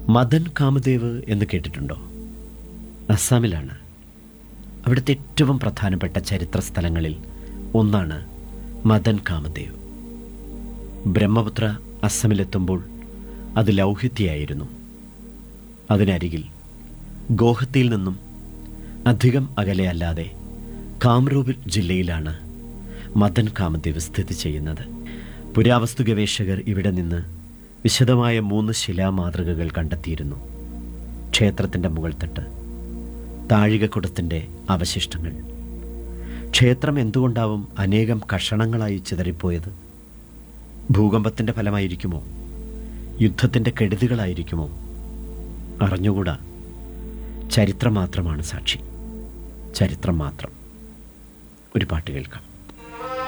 മദൻ കാമദേവ് എന്ന് കേട്ടിട്ടുണ്ടോ? അസ്സാമിലാണ്. അവിടുത്തെ ഏറ്റവും പ്രധാനപ്പെട്ട ചരിത്ര സ്ഥലങ്ങളിൽ ഒന്നാണ് മദൻ കാമദേവ്. ബ്രഹ്മപുത്ര അസ്സമിലെത്തുമ്പോൾ അത് ലൗഹിത്യയായിരുന്നു. അതിനരികിൽ ഗോഹത്തിയിൽ നിന്നും അധികം അകലെ അല്ലാതെ കാംരൂപ് ജില്ലയിലാണ് മദൻ കാമദേവ് സ്ഥിതി ചെയ്യുന്നത്. പുരാവസ്തു ഗവേഷകർ ഇവിടെ നിന്ന് വിശദമായ 3 ശിലാമാതൃകകൾ കണ്ടെത്തിയിരുന്നു. ക്ഷേത്രത്തിൻ്റെ മുകൾത്തട്ട്, താഴികക്കുടത്തിൻ്റെ അവശിഷ്ടങ്ങൾ. ക്ഷേത്രം എന്തുകൊണ്ടാവും അനേകം കഷണങ്ങളായി ചിതറിപ്പോയത്? ഭൂകമ്പത്തിൻ്റെ ഫലമായിരിക്കുമോ? യുദ്ധത്തിൻ്റെ കെടുതികളായിരിക്കുമോ? അറിഞ്ഞുകൂടാ. ചരിത്രം മാത്രമാണ് സാക്ഷി. ചരിത്രം മാത്രം. ഒരു പാട്ട് കേൾക്കാം.